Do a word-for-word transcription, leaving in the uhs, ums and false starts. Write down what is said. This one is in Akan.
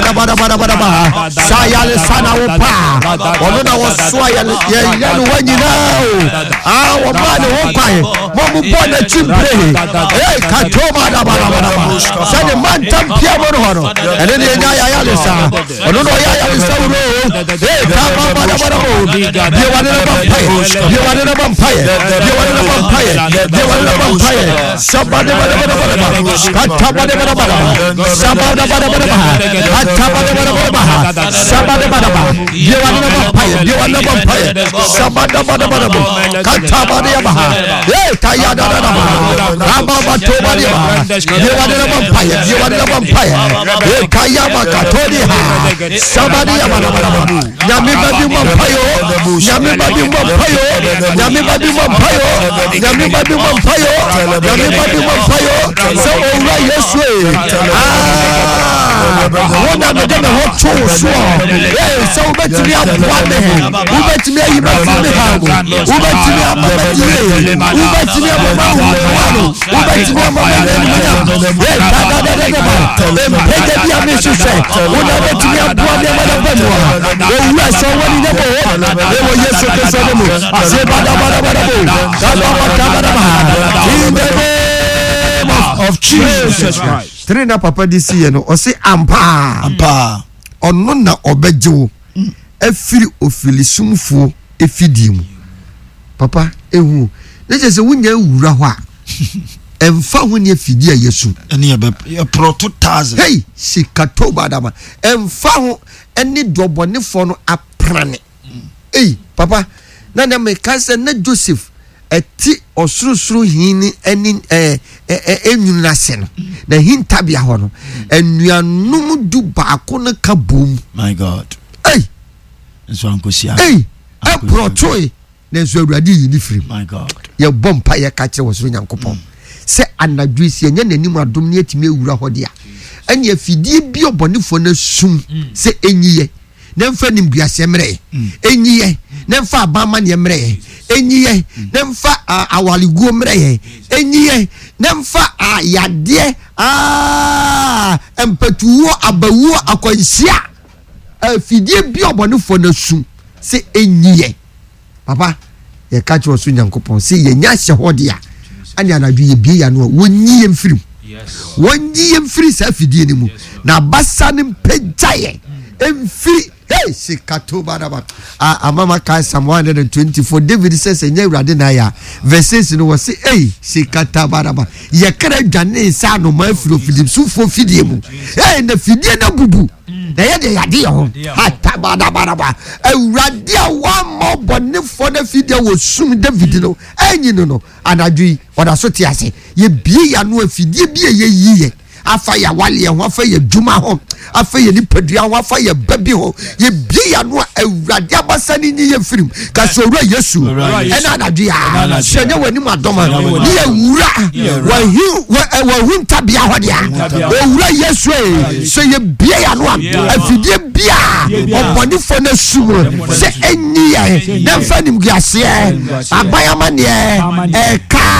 bada bada bada bada ba sayale sana wopa ono na wosoa ya ya no wanyina ah wo ma ne wo kwae mo mu bona chimbre eh katoma da bada bada ba sane man tampia mo no no ene ne nya ya ya lesa ono no ya ya lesa wo eh kama bada bada bo ye wane na vampire ye wane na vampire ye wane na vampire ye wane na vampire sabade bada bada bada kataba de bada bada sabade bada bada kataba de bada bada sabade bada bada ye wane na vampire ye wane na vampire sabade bada bada kataba de bada eh kaya da da da rama batoba de ye wane na vampire ye wane na vampire eh kaya makatodi ha sabade bada bada nyame badi vampire nyame badi vampire nyame badi vampire nyame badi vampire nyame badi vampire so ora yesu ah wona me dem ho to so eh so betimi abwane ubetimi ayi betimi hawo ubetimi amamadiye ubetimi amamawo ubetimi amamadiye eh tada da da da empeje bi amesuse wona betimi abwane amadabanwa owura so woni ne bo ewo yesu keso ne mu se bada bada bada bo kaba bada bada in the name of Jesus Christ. Three na papa this year no o say ampa ampa ono na obejewo efiri ofilisumfo efidimu papa ehu ne je se wunya ewura ho a emfa ho ne efidi a yesu ene ye pro two thousand hey sikato badama emfa ho ene dobonefo no aprane hey papa na na me kanse na Joseph eti osurusuru hini eni eh eh enwunu na se no na hintabia ho no enuanum du baako na kabom my god hey nso ankosia hey e protoy na nso awurade yi ni firi my god ye bompa ye ka kire wosoro nyankopon se anadru sie nya nanim adom ne atime ewura ho dia ene afidie bi obonefo na sum se enyiye na mfa nimguase mre enyiye na mfa abama ne mre enyiye na mfa awaliguo mre enyiye na mfa yade ah empatuo abawuo akwansia afidie bi obonefo na sum se enyiye papa ye ka che osu nyankopon se ye nya hye hodia ani anadwo ye bie ya no wonyiye mfirim wonyiye mfiri sa afidie ni mu na basa ne mpegyaye emfiri hey sikato badaba ah amama kai Psalm one twenty-four David says enye urade na ya verses no was say hey sikata badaba ye kra dwane sa no ma firo fidim su fo fidie mu hey na fidie na bubu na ye de yade ho hata badaba badaba urade a wa mo bone fo na fidie wo sum David no enyi no no anadwi oda so ti ase ye bie ya no afidie bie ye yiye afa ya wale ho afa ya djuma ho afa ya nipadua ho afa ya babi ho ye bie ya no awurade abasani ni ye firim ka so owura yesu ena anadua senya wani madoma ni ye wura wa hu wa hunta bia ho dia owura yesu so ye bie ya no afidie bia oboni fo na sumo se enyi ya na fa nim guase abayama ne e ka